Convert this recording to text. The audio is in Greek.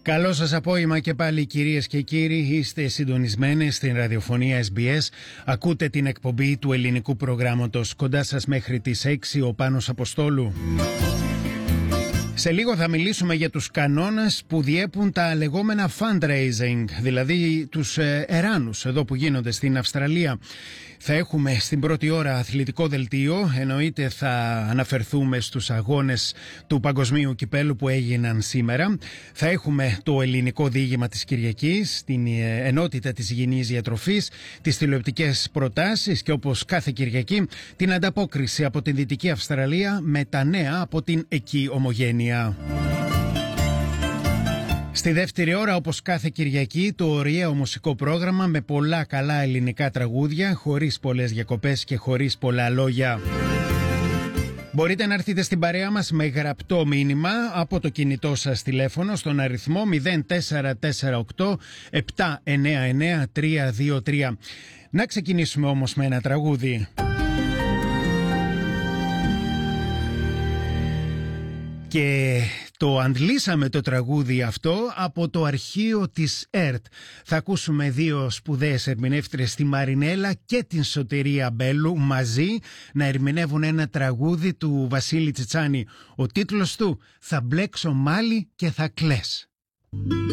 Καλό σας απόγευμα και πάλι, κυρίες και κύριοι. Είστε συντονισμένοι στην ραδιοφωνία SBS. Ακούτε την εκπομπή του ελληνικού προγράμματος. Κοντά σας μέχρι τις 6 ο Πάνος Αποστόλου. Σε λίγο θα μιλήσουμε για τους κανόνες που διέπουν τα λεγόμενα fundraising, δηλαδή τους εράνους εδώ που γίνονται στην Αυστραλία. Θα έχουμε στην πρώτη ώρα αθλητικό δελτίο, εννοείται θα αναφερθούμε στους αγώνες του Παγκοσμίου Κυπέλου που έγιναν σήμερα. Θα έχουμε το ελληνικό διήγημα της Κυριακής, την ενότητα της υγιεινής διατροφής, τις τηλεοπτικές προτάσεις και όπως κάθε Κυριακή την ανταπόκριση από την Δυτική Αυστραλία με τα νέα από την εκεί ομογένεια. Στη δεύτερη ώρα, όπως κάθε Κυριακή, το ωριαίο μουσικό πρόγραμμα με πολλά καλά ελληνικά τραγούδια, χωρίς πολλές διακοπές και χωρίς πολλά λόγια. Μπορείτε να έρθετε στην παρέα μας με γραπτό μήνυμα από το κινητό σας τηλέφωνο στον αριθμό 0448 799 323. Να ξεκινήσουμε όμως με ένα τραγούδι. Και το αντλήσαμε το τραγούδι αυτό από το αρχείο της ΕΡΤ. Θα ακούσουμε δύο σπουδαίες ερμηνεύτριες, τη Μαρινέλα και την Σωτηρία Μπέλου, μαζί να ερμηνεύουν ένα τραγούδι του Βασίλη Τσιτσάνη. Ο τίτλος του «Θα μπλέξω μάλι και θα κλαις».